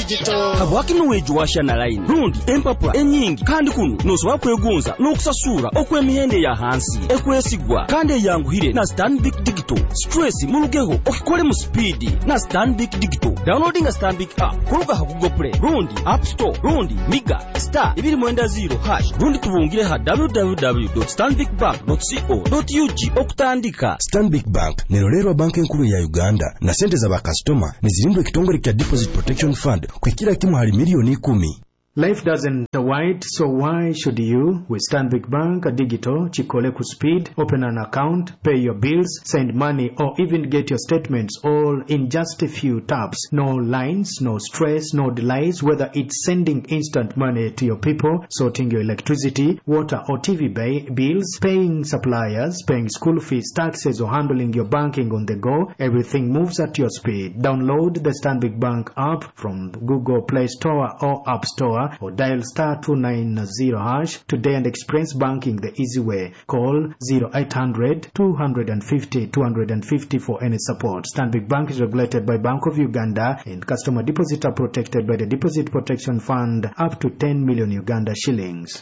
digital. Habwaki nuweju washa na line. Rundi empapula enyingi kandi kuno nosobola kwegonza n'okusasura okw'emihende ya hansi ekwesigwa kandi yanguhire na Stanbic Digital. Stress mulugeho okikole mu speed na Stanbic Digital. Downloading a Stanbic app kuruga ha Google Play, Rundi App Store, Rundi Miga *210# Rundi tubungire ha www.stanbicbank.co.ug okutandika. Stanbic Bank nerolero banki enkulu ya Uganda na sente za bakastoma nizirimbwe kitongole kya Deposit Protection Fund kwa kila kimu hali milioni 10. Life doesn't wait, so why should you? With Stanbic Bank Digital, chikole ku speed, open an account, pay your bills, send money, or even get your statements all in just a few taps. No lines, no stress, no delays, whether it's sending instant money to your people, sorting your electricity, water or TV bills, paying suppliers, paying school fees, taxes, or handling your banking on the go. Everything moves at your speed. Download the Stanbic Bank app from Google Play Store or App Store, or dial *290# today and experience banking the easy way. Call 0800-250-250 for any support. Stanbic Bank is regulated by Bank of Uganda, and customer deposits are protected by the Deposit Protection Fund up to 10 million Uganda shillings.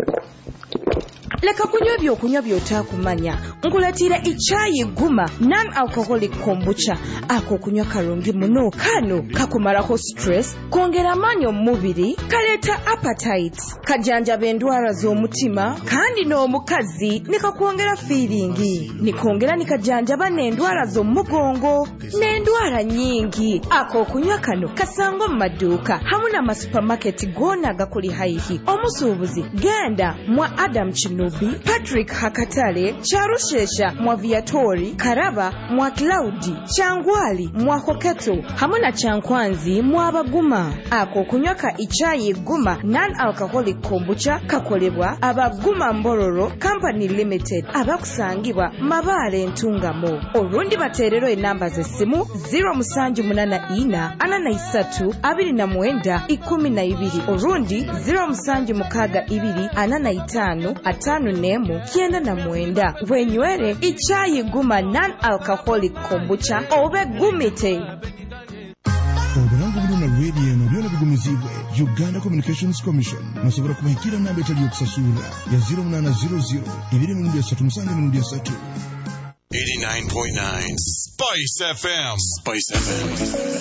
Leka kunywa byokunywa by'otakumanya. Nkulatira ichayi guma non-alcoholic kombucha. Ako kunywa karungi muno kano kakumarako stress, kongera amanyo mu mubiri, kaleta appetite, kajanjaba endwara z'omutima, kandi n'omukazi nikakwongera feeling, nikongera nikajanjaba n'endwara z'omugongo n'endwara nyingi. Ako kunywa kano kasango mu maduuka hamu na supermarket gona gakuli haihi. Omusuubuzi genda mwa Adam Chinubi, Patrick Hakatale, Charushesha mwa Viatori, Karaba mwa Cloudi, Changwali mwa Koketo, hamuna Chankwanzi mwa Baguma. Ako kunywaka ichayi guma non-alcoholic kombucha kakolebwa Abaguma Mbororo Company Limited, abakusangibwa Mabale Ntungamo. Orundi baterero enamba z'essimu 0787232912, orundi 076245 wenywere ichayi guma non-alcoholic kombucha obe gumite. Obulangu buluna radio no byona bigumizibwe Uganda Communications Commission musobora kubahikira namba etali yokusasula ya 0800 237 89.9 Spice FM.